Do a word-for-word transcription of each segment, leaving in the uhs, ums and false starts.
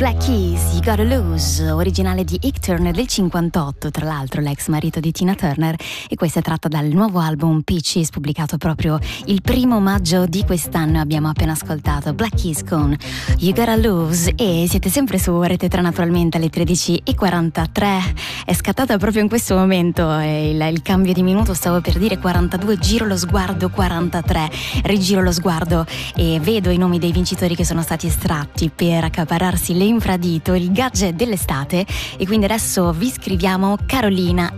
Black Keys, You Gotta Lose, originale di Ike Turner del cinquantotto, tra l'altro l'ex marito di Tina Turner, e questa è tratta dal nuovo album Peaches, pubblicato proprio il primo maggio di quest'anno. Abbiamo appena ascoltato Black Keys con You Gotta Lose e siete sempre su Rete tre, naturalmente alle tredici e quarantatré. È scattata proprio in questo momento il, il cambio di minuto, stavo per dire quarantadue, giro lo sguardo quarantatré, rigiro lo sguardo e vedo i nomi dei vincitori che sono stati estratti per accaparrarsi l'infradito, il gadget dell'estate. E quindi adesso vi scriviamo Carolina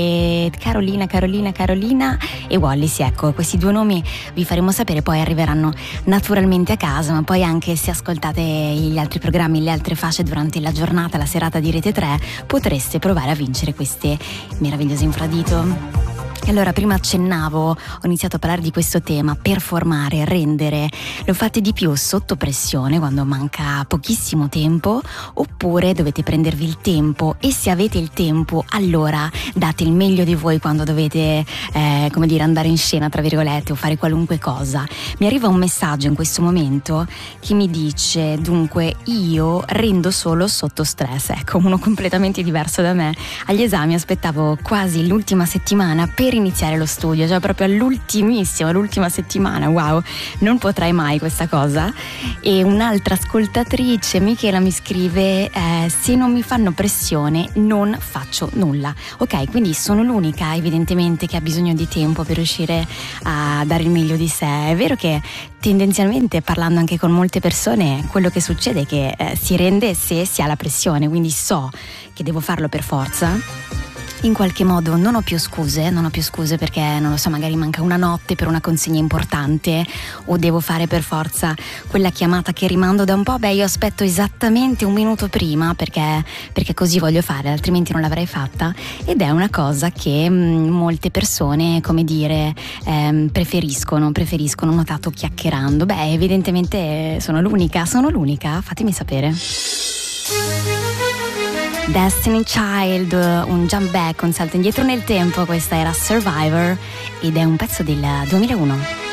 e Carolina, Carolina, Carolina e Wallis. Ecco, questi due nomi vi faremo sapere, poi arriveranno naturalmente a casa, ma poi anche se ascoltate gli altri programmi, le altre fasce durante la giornata, la serata di Rete tre, potreste provare a vincere queste meravigliose infradito. Allora, prima accennavo, ho iniziato a parlare di questo tema: performare, rendere. Lo fate di più sotto pressione, quando manca pochissimo tempo, oppure dovete prendervi il tempo, e se avete il tempo allora date il meglio di voi quando dovete eh, come dire, andare in scena, tra virgolette, o fare qualunque cosa. Mi arriva un messaggio in questo momento che mi dice: dunque io rendo solo sotto stress. Ecco, uno completamente diverso da me. Agli esami aspettavo quasi l'ultima settimana per iniziare lo studio, cioè proprio all'ultimissimo, l'ultima settimana. Wow, non potrai mai questa cosa. E un'altra ascoltatrice, Michela, mi scrive eh, se non mi fanno pressione non faccio nulla. Ok, quindi sono l'unica evidentemente che ha bisogno di tempo per riuscire a dare il meglio di sé. È vero che tendenzialmente, parlando anche con molte persone, quello che succede è che eh, si rende se si ha la pressione, quindi so che devo farlo per forza. In qualche modo non ho più scuse, non ho più scuse perché, non lo so, magari manca una notte per una consegna importante o devo fare per forza quella chiamata che rimando da un po'. Beh, io aspetto esattamente un minuto prima perché, perché così voglio fare, altrimenti non l'avrei fatta. Ed è una cosa che mh, molte persone, come dire, ehm, preferiscono, preferiscono, ho notato chiacchierando. Beh, evidentemente sono l'unica, sono l'unica, fatemi sapere. Destiny Child, un jump back, un salto indietro nel tempo. Questa era Survivor ed è un pezzo del duemilauno.